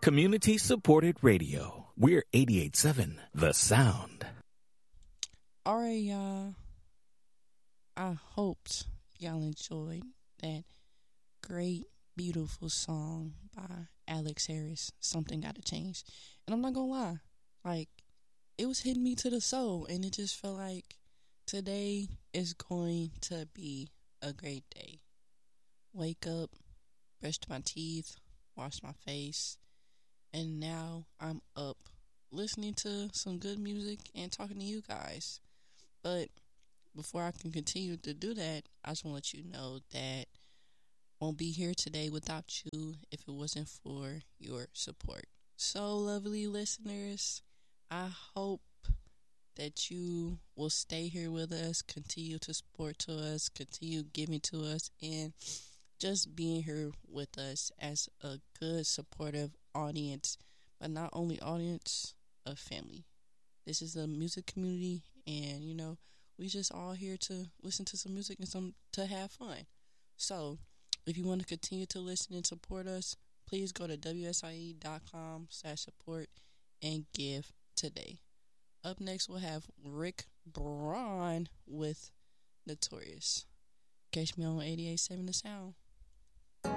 Community supported radio. We're 88.7 The Sound. All right, y'all. I hoped y'all enjoyed that great, beautiful song by Alex Harris, Something Gotta Change. And I'm not gonna lie, like, it was hitting me to the soul, and it just felt like today is going to be a great day. Wake up, brushed my teeth, washed my face, and now I'm up listening to some good music and talking to you guys. But before I can continue to do that, I just want to let you know that I won't be here today without you if it wasn't for your support. So, lovely listeners, I hope that you will stay here with us, continue to support to us, continue giving to us, and just being here with us as a good, supportive audience, but not only audience, a family. This is a music community, and we just all here to listen to some music and to have fun. So, if you want to continue to listen and support us, please go to wsie.com/support and give today. Up next, we'll have Rick Braun with Notorious. Catch me on 88.7 The Sound.